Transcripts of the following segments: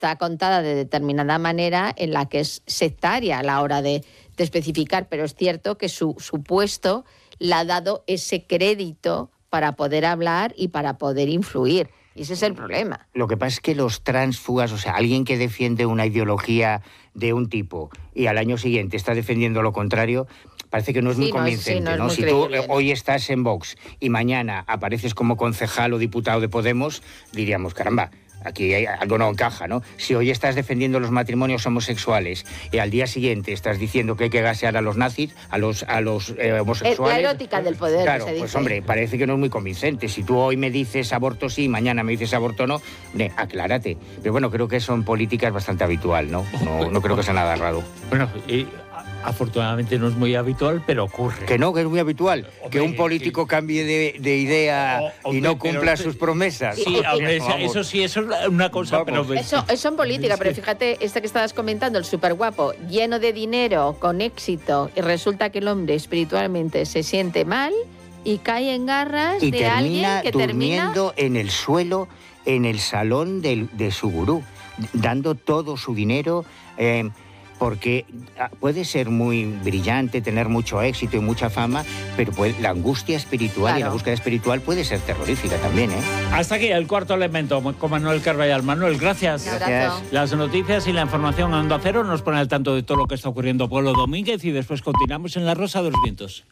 está contada de determinada manera en la que es sectaria a la hora de especificar, pero es cierto que su puesto le ha dado ese crédito para poder hablar y para poder influir. Y ese es el problema. Lo que pasa es que los tránsfugas, o sea, alguien que defiende una ideología de un tipo y al año siguiente está defendiendo lo contrario, parece que no es muy convincente, ¿no? Si tú hoy estás en Vox y mañana apareces como concejal o diputado de Podemos, diríamos, caramba, aquí algo no encaja, ¿no? Si hoy estás defendiendo los matrimonios homosexuales y al día siguiente estás diciendo que hay que gasear a los nazis, a los homosexuales... La erótica del poder, claro, se dice. Pues hombre, parece que no es muy convincente. Si tú hoy me dices aborto sí, mañana me dices aborto no, aclárate. Pero bueno, creo que eso en política es bastante habitual, ¿no? No creo que sea nada raro. Bueno, afortunadamente no es muy habitual, pero ocurre. Que no, que es muy habitual. Hombre, que un político cambie de idea y no cumpla sus promesas. Sí, hombre, eso sí, eso es una cosa. Pero eso en política, pero fíjate, que estabas comentando, el súper guapo, lleno de dinero, con éxito, y resulta que el hombre espiritualmente se siente mal y cae en garras de alguien que termina durmiendo en el suelo, en el salón de su gurú, dando todo su dinero... porque puede ser muy brillante, tener mucho éxito y mucha fama, pero la angustia espiritual y la búsqueda espiritual puede ser terrorífica también, ¿eh? Hasta aquí el cuarto elemento con Manuel Carballal. Manuel, gracias. Gracias. Las noticias y la información en Onda Cero nos ponen al tanto de todo lo que está ocurriendo Pueblo Domínguez y después continuamos en La Rosa de los Vientos.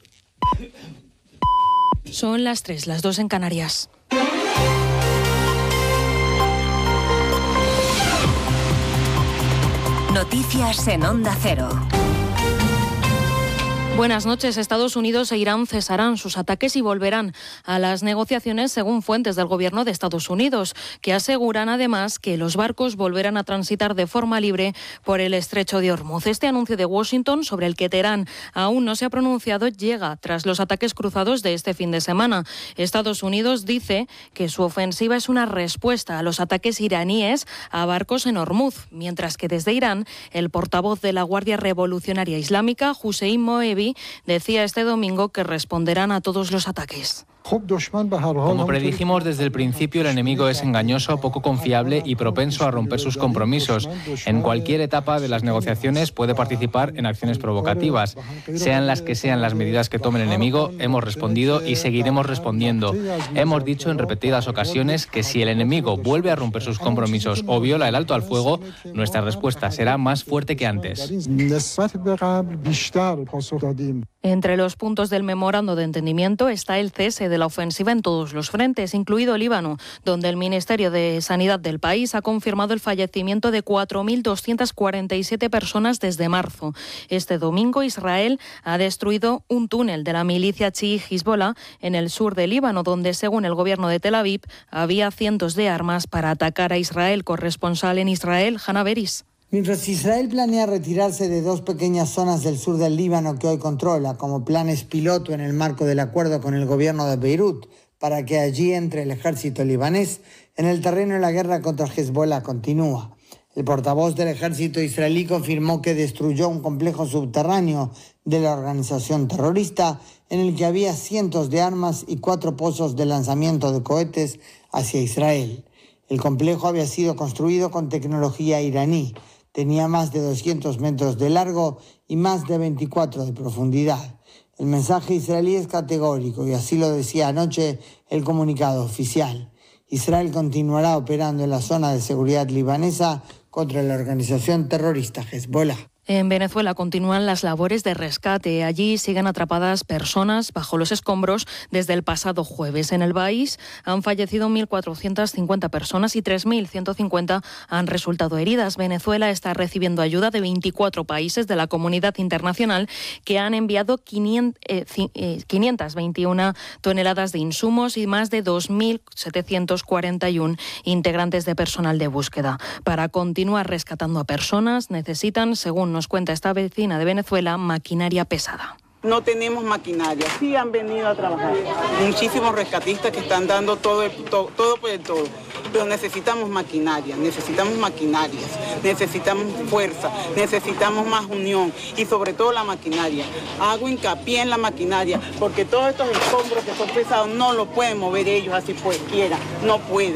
Son las 3, las 2 en Canarias. Noticias en Onda Cero. Buenas noches. Estados Unidos e Irán cesarán sus ataques y volverán a las negociaciones, según fuentes del gobierno de Estados Unidos, que aseguran además que los barcos volverán a transitar de forma libre por el estrecho de Hormuz. Este anuncio de Washington, sobre el que Teherán aún no se ha pronunciado, llega tras los ataques cruzados de este fin de semana. Estados Unidos dice que su ofensiva es una respuesta a los ataques iraníes a barcos en Hormuz, mientras que desde Irán, el portavoz de la Guardia Revolucionaria Islámica, Hussein Moebi, decía este domingo que responderán a todos los ataques. Como predijimos desde el principio, el enemigo es engañoso, poco confiable y propenso a romper sus compromisos. En cualquier etapa de las negociaciones puede participar en acciones provocativas. Sean las que sean las medidas que tome el enemigo, hemos respondido y seguiremos respondiendo. Hemos dicho en repetidas ocasiones que si el enemigo vuelve a romper sus compromisos o viola el alto al fuego, nuestra respuesta será más fuerte que antes. Entre los puntos del memorando de entendimiento está el cese de la ofensiva en todos los frentes, incluido Líbano, donde el Ministerio de Sanidad del país ha confirmado el fallecimiento de 4.247 personas desde marzo. Este domingo, Israel ha destruido un túnel de la milicia chií Hezbollah en el sur de Líbano, donde, según el gobierno de Tel Aviv, había cientos de armas para atacar a Israel. Corresponsal en Israel, Hanna Beris. Mientras Israel planea retirarse de 2 pequeñas zonas del sur del Líbano que hoy controla como planes piloto en el marco del acuerdo con el gobierno de Beirut para que allí entre el ejército libanés, en el terreno de la guerra contra Hezbollah continúa. El portavoz del ejército israelí confirmó que destruyó un complejo subterráneo de la organización terrorista en el que había cientos de armas y 4 pozos de lanzamiento de cohetes hacia Israel. El complejo había sido construido con tecnología iraní. Tenía más de 200 metros de largo y más de 24 de profundidad. El mensaje israelí es categórico y así lo decía anoche el comunicado oficial. Israel continuará operando en la zona de seguridad libanesa contra la organización terrorista Hezbollah. En Venezuela continúan las labores de rescate. Allí siguen atrapadas personas bajo los escombros desde el pasado jueves. En el país han fallecido 1.450 personas y 3.150 han resultado heridas. Venezuela está recibiendo ayuda de 24 países de la comunidad internacional que han enviado 521 toneladas de insumos y más de 2.741 integrantes de personal de búsqueda. Para continuar rescatando a personas necesitan, según nos cuenta esta vecina de Venezuela, maquinaria pesada. No tenemos maquinaria, sí han venido a trabajar. Muchísimos rescatistas que están dando todo por el todo. Pero necesitamos maquinaria, necesitamos maquinarias, necesitamos fuerza, necesitamos más unión y sobre todo la maquinaria. Hago hincapié en la maquinaria porque todos estos escombros que son pesados no los pueden mover ellos así cualquiera, no pueden.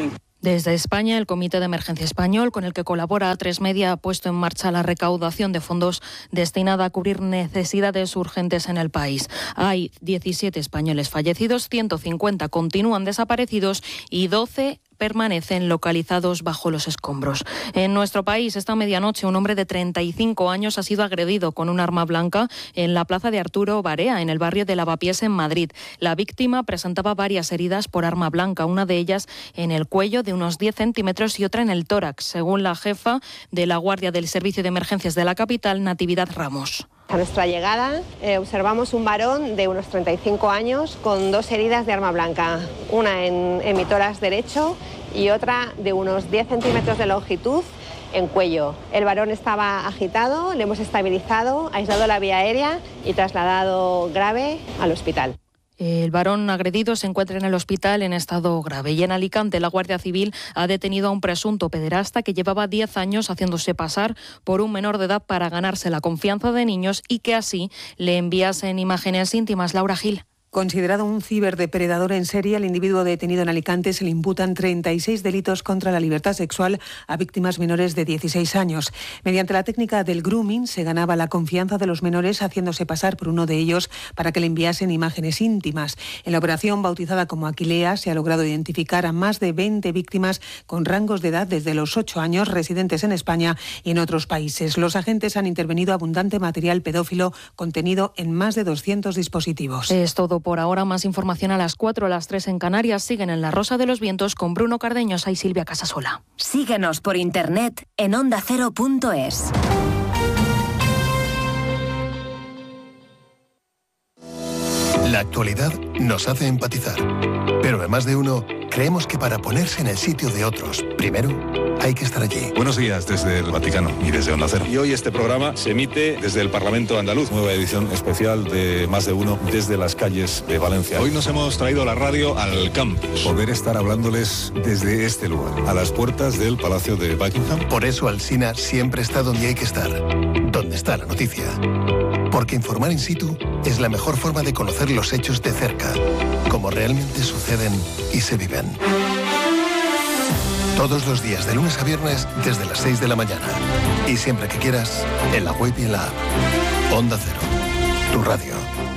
Desde España, el Comité de Emergencia Español, con el que colabora A3 Media, ha puesto en marcha la recaudación de fondos destinada a cubrir necesidades urgentes en el país. Hay 17 españoles fallecidos, 150 continúan desaparecidos y 12 permanecen localizados bajo los escombros. En nuestro país, esta medianoche, un hombre de 35 años ha sido agredido con un arma blanca en la plaza de Arturo Barea, en el barrio de Lavapiés, en Madrid. La víctima presentaba varias heridas por arma blanca, una de ellas en el cuello de unos 10 centímetros y otra en el tórax, según la jefa de la Guardia del Servicio de Emergencias de la capital, Natividad Ramos. A nuestra llegada observamos un varón de unos 35 años con 2 heridas de arma blanca, una en mi tórax derecho y otra de unos 10 centímetros de longitud en cuello. El varón estaba agitado, le hemos estabilizado, aislado la vía aérea y trasladado grave al hospital. El varón agredido se encuentra en el hospital en estado grave. Y en Alicante, la Guardia Civil ha detenido a un presunto pederasta que llevaba 10 años haciéndose pasar por un menor de edad para ganarse la confianza de niños y que así le enviasen imágenes íntimas. Laura Gil. Considerado un ciberdepredador en serie, al individuo detenido en Alicante se le imputan 36 delitos contra la libertad sexual a víctimas menores de 16 años. Mediante la técnica del grooming se ganaba la confianza de los menores haciéndose pasar por uno de ellos para que le enviasen imágenes íntimas. En la operación, bautizada como Aquilea, se ha logrado identificar a más de 20 víctimas con rangos de edad desde los 8 años, residentes en España y en otros países. Los agentes han intervenido abundante material pedófilo contenido en más de 200 dispositivos. Es todo por ahora. Más información a las 4, a las 3 en Canarias. Siguen en La Rosa de los Vientos con Bruno Cardeñosa y Silvia Casasola. Síguenos por internet en ondacero.es. La actualidad nos hace empatizar, pero además de uno, creemos que para ponerse en el sitio de otros, primero hay que estar allí. Buenos días desde el Vaticano y desde Onda Cero. Y hoy este programa se emite desde el Parlamento Andaluz, nueva edición especial de Más de Uno desde las calles de Valencia. Hoy nos hemos traído la radio al campus. Poder estar hablándoles desde este lugar, a las puertas del Palacio de Buckingham. Por eso Alsina siempre está donde hay que estar, donde está la noticia. Porque informar in situ es la mejor forma de conocer los hechos de cerca, como realmente suceden y se viven. Todos los días, de lunes a viernes, desde las 6 de la mañana. Y siempre que quieras, en la web y en la app. Onda Cero, tu radio.